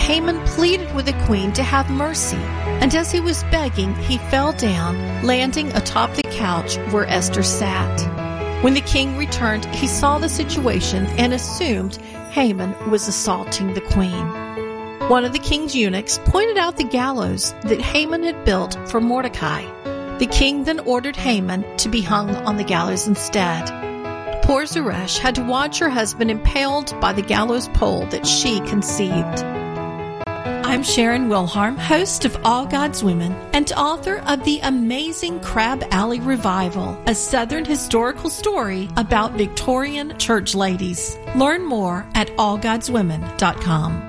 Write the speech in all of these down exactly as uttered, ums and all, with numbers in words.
Haman pleaded with the queen to have mercy, and as he was begging, he fell down, landing atop the couch where Esther sat. When the king returned, he saw the situation and assumed Haman was assaulting the queen. One of the king's eunuchs pointed out the gallows that Haman had built for Mordecai. The king then ordered Haman to be hung on the gallows instead. Poor Zeresh had to watch her husband impaled by the gallows pole that she conceived. I'm Sharon Wilharm, host of All God's Women and author of the amazing Crab Alley Revival, a Southern historical story about Victorian church ladies. Learn more at all gods women dot com.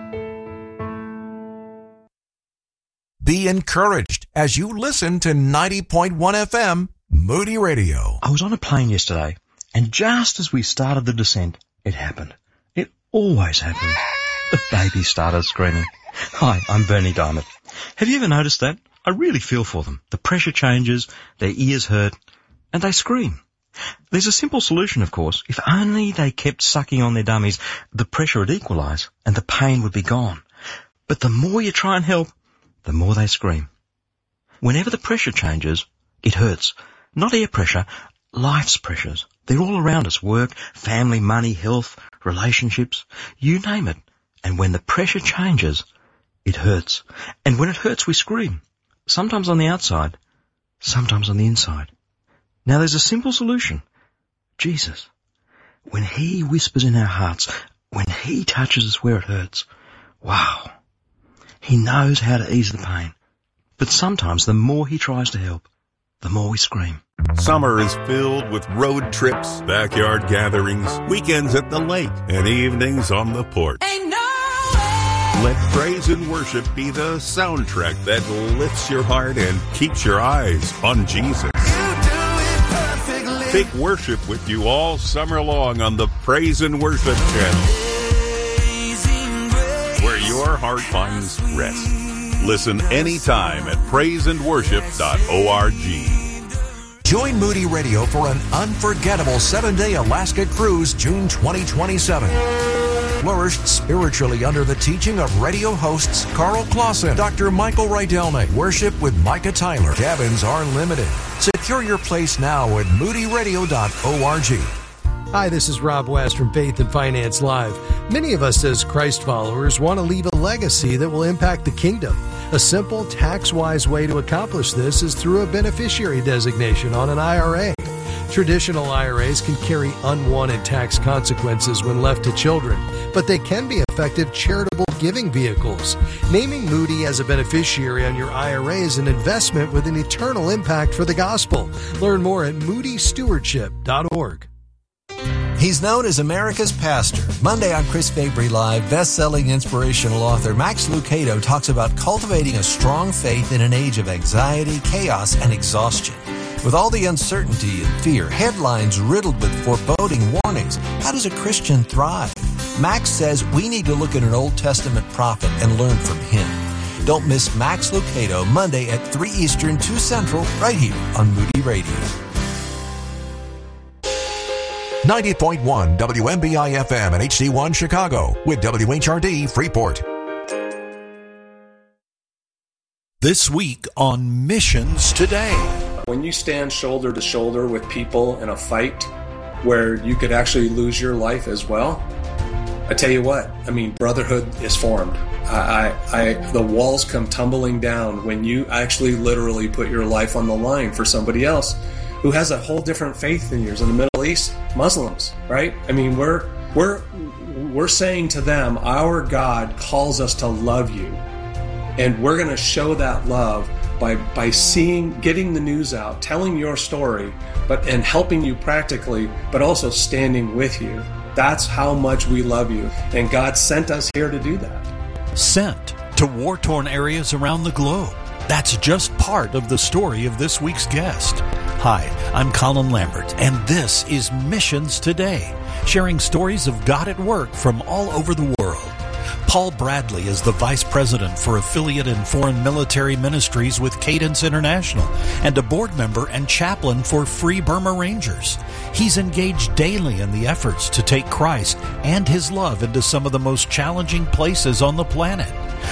Be encouraged as you listen to ninety point one F M Moody Radio. I was on a plane yesterday, and just as we started the descent, it happened. It always happens. The baby started screaming. Hi, I'm Bernie Diamond. Have you ever noticed that? I really feel for them. The pressure changes, their ears hurt, and they scream. There's a simple solution, of course. If only they kept sucking on their dummies, the pressure would equalise and the pain would be gone. But the more you try and help, the more they scream. Whenever the pressure changes, it hurts. Not air pressure, life's pressures. They're all around us. Work, family, money, health, relationships, you name it. And when the pressure changes, it hurts. And when it hurts, we scream. Sometimes on the outside, sometimes on the inside. Now there's a simple solution. Jesus. When he whispers in our hearts, when he touches us where it hurts, wow. He knows how to ease the pain. But sometimes the more he tries to help, the more we scream. Summer is filled with road trips, backyard gatherings, weekends at the lake, and evenings on the porch. Ain't no way. Let praise and worship be the soundtrack that lifts your heart and keeps your eyes on Jesus. You do it perfectly. Take worship with you all summer long on the Praise and Worship channel, where your heart finds rest. Listen anytime at praise and worship dot org. Join Moody Radio for an unforgettable seven-day Alaska cruise June twenty twenty-seven. Flourish spiritually under the teaching of radio hosts Carl Clausen, Doctor Michael Rydelnik, Worship with Micah Tyler. Cabins are limited. Secure your place now at moody radio dot org. Hi, this is Rob West from Faith and Finance Live. Many of us as Christ followers want to leave a legacy that will impact the kingdom. A simple, tax-wise way to accomplish this is through a beneficiary designation on an I R A. Traditional I R As can carry unwanted tax consequences when left to children, but they can be effective charitable giving vehicles. Naming Moody as a beneficiary on your I R A is an investment with an eternal impact for the gospel. Learn more at moody stewardship dot org. He's known as America's pastor. Monday on Chris Fabry Live, best-selling inspirational author Max Lucado talks about cultivating a strong faith in an age of anxiety, chaos, and exhaustion. With all the uncertainty and fear, headlines riddled with foreboding warnings, how does a Christian thrive? Max says we need to look at an Old Testament prophet and learn from him. Don't miss Max Lucado Monday at three Eastern, two Central, right here on Moody Radio. ninety point one W M B I F M and H D one Chicago with W H R D Freeport. This week on Missions Today. When you stand shoulder to shoulder with people in a fight where you could actually lose your life as well, I tell you what, I mean, brotherhood is formed. I, I, I, the walls come tumbling down when you actually literally put your life on the line for somebody else who has a whole different faith than yours. In the Middle East, Muslims, right? I mean, we're we're we're saying to them, our God calls us to love you, and we're going to show that love by by seeing, getting the news out, telling your story, but and helping you practically, but also standing with you. That's how much we love you, and God sent us here to do that. Sent to war-torn areas around the globe. That's just part of the story of this week's guest. Hi, I'm Colin Lambert, and this is Missions Today, sharing stories of God at work from all over the world. Paul Bradley is the Vice President for Affiliate and Foreign Military Ministries with Cadence International and a board member and chaplain for Free Burma Rangers. He's engaged daily in the efforts to take Christ and His love into some of the most challenging places on the planet.